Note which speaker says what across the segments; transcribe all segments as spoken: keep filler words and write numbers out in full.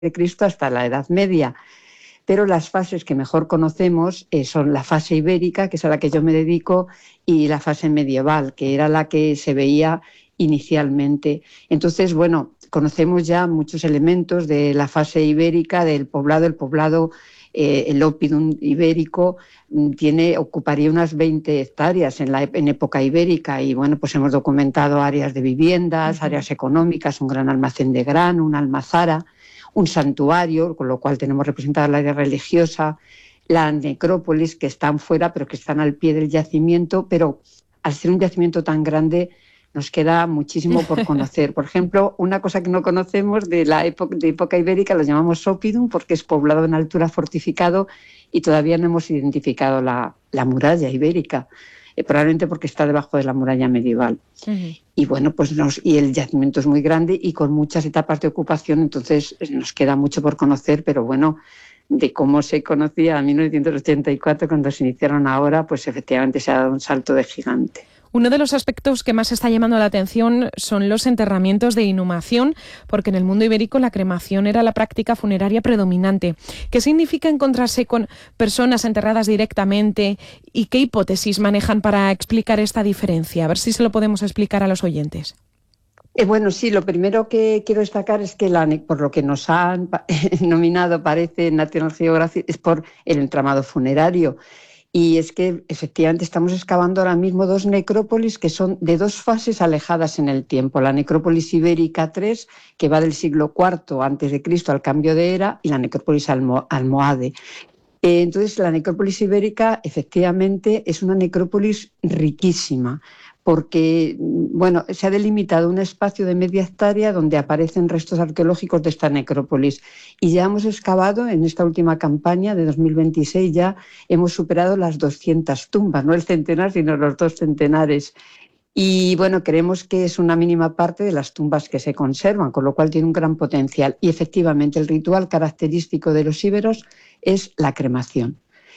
Speaker 1: de Cristo hasta la Edad Media. Pero las fases que mejor conocemos eh, son la fase ibérica, que es a la que yo me dedico, y la fase medieval, que era la que se veía inicialmente. Entonces, bueno, conocemos ya muchos elementos de la fase ibérica, del poblado. El poblado, eh, el oppidum ibérico, tiene, ocuparía unas veinte hectáreas en la en época ibérica, y bueno, pues hemos documentado áreas de viviendas, uh-huh. áreas económicas, un gran almacén de grano, una almazara, un santuario, con lo cual tenemos representada la área religiosa, la necrópolis, que están fuera, pero que están al pie del yacimiento, pero al ser un yacimiento tan grande nos queda muchísimo por conocer. Por ejemplo, una cosa que no conocemos de la época, de época ibérica, lo llamamos oppidum, porque es poblado en altura, fortificado, y todavía no hemos identificado la, la muralla ibérica, eh, probablemente porque está debajo de la muralla medieval. Uh-huh. Y bueno, pues nos, y el yacimiento es muy grande y con muchas etapas de ocupación, entonces nos queda mucho por conocer, pero bueno, de cómo se conocía en mil novecientos ochenta y cuatro, cuando se iniciaron ahora, pues efectivamente se ha dado un salto de gigante.
Speaker 2: Uno de los aspectos que más está llamando la atención son los enterramientos de inhumación, porque en el mundo ibérico la cremación era la práctica funeraria predominante. ¿Qué significa encontrarse con personas enterradas directamente y qué hipótesis manejan para explicar esta diferencia? A ver si se lo podemos explicar a los oyentes.
Speaker 1: Eh, bueno, sí, lo primero que quiero destacar es que, la, por lo que nos han nominado, parece, National Geographic, es por el entramado funerario. Y es que efectivamente estamos excavando ahora mismo dos necrópolis que son de dos fases alejadas en el tiempo. La necrópolis ibérica tres, que va del siglo cuarto antes de Cristo al cambio de era, y la necrópolis almo, almohade. Eh, entonces, la necrópolis ibérica efectivamente es una necrópolis riquísima, porque bueno, se ha delimitado un espacio de media hectárea donde aparecen restos arqueológicos de esta necrópolis, y ya hemos excavado en esta última campaña de dos mil veintiséis, ya hemos superado las doscientas tumbas, no el centenar, sino los dos centenares. Y bueno, creemos que es una mínima parte de las tumbas que se conservan, con lo cual tiene un gran potencial. Y efectivamente el ritual característico de los íberos es la cremación.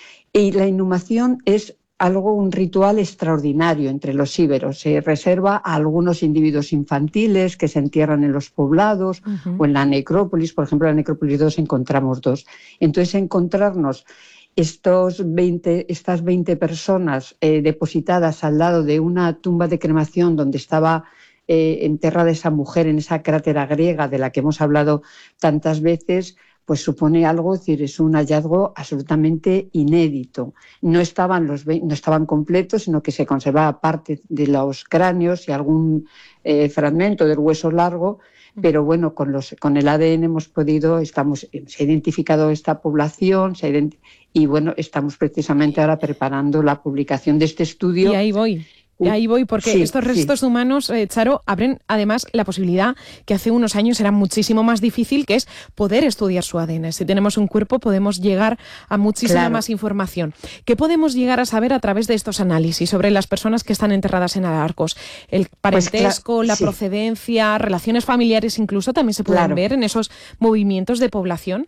Speaker 1: Y la inhumación es algo, un ritual extraordinario entre los íberos. Se reserva a algunos individuos infantiles que se entierran en los poblados, uh-huh. o en la necrópolis. Por ejemplo, en la necrópolis dos encontramos dos. Entonces, encontrarnos estos veinte, estas veinte personas eh, depositadas al lado de una tumba de cremación donde estaba eh, enterrada esa mujer en esa crátera griega de la que hemos hablado tantas veces, pues supone algo, es decir, es un hallazgo absolutamente inédito. No estaban, los, no estaban completos, sino que se conservaba parte de los cráneos y algún eh, fragmento del hueso largo, pero bueno, con, los, con el A D N hemos podido, estamos, se ha identificado esta población, se ha ident- y bueno, estamos precisamente ahora preparando la publicación de este estudio.
Speaker 2: Y ahí voy. Y ahí voy, porque sí, estos restos sí. humanos, eh, Charo, abren además la posibilidad que hace unos años era muchísimo más difícil, que es poder estudiar su A D N. Si tenemos un cuerpo podemos llegar a muchísima claro. más información. ¿Qué podemos llegar a saber a través de estos análisis sobre las personas que están enterradas en Alarcos? El parentesco, pues, la sí. procedencia, relaciones familiares incluso, también se pueden claro. ver en esos movimientos de población.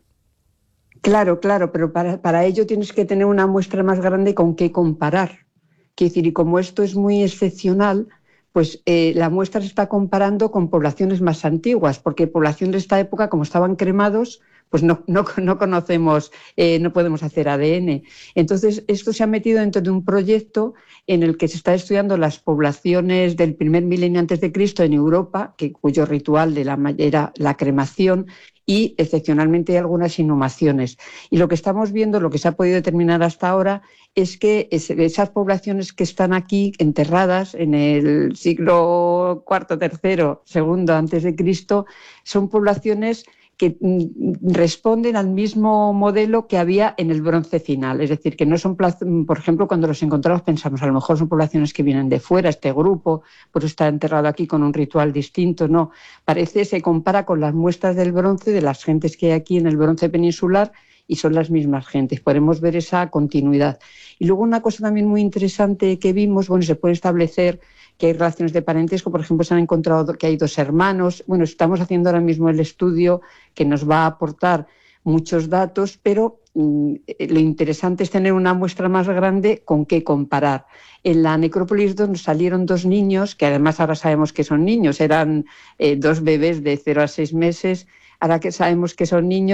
Speaker 1: Claro, claro, pero para, para ello tienes que tener una muestra más grande con qué comparar. Quiero decir, y como esto es muy excepcional, pues eh, la muestra se está comparando con poblaciones más antiguas, porque poblaciones de esta época, como estaban cremados, pues no, no, no conocemos, eh, no podemos hacer A D N. Entonces, esto se ha metido dentro de un proyecto en el que se está estudiando las poblaciones del primer milenio antes de Cristo en Europa, que, cuyo ritual de la, era la cremación, y excepcionalmente hay algunas inhumaciones. Y lo que estamos viendo, lo que se ha podido determinar hasta ahora, es que esas poblaciones que están aquí enterradas en el siglo cuarto, tercero, segundo antes de Cristo, son poblaciones que responden al mismo modelo que había en el bronce final. Es decir, que no son, por ejemplo, cuando los encontramos pensamos, a lo mejor son poblaciones que vienen de fuera, este grupo, pues está enterrado aquí con un ritual distinto. No, parece, se compara con las muestras del bronce de las gentes que hay aquí en el bronce peninsular y son las mismas gentes. Podemos ver esa continuidad. Y luego una cosa también muy interesante que vimos, bueno, se puede establecer que hay relaciones de parentesco. Por ejemplo, se han encontrado que hay dos hermanos. Bueno, estamos haciendo ahora mismo el estudio que nos va a aportar muchos datos, pero mmm, lo interesante es tener una muestra más grande con qué comparar. En la necrópolis dos nos salieron dos niños, que además ahora sabemos que son niños, eran eh, dos bebés de cero a seis meses, ahora que sabemos que son niños,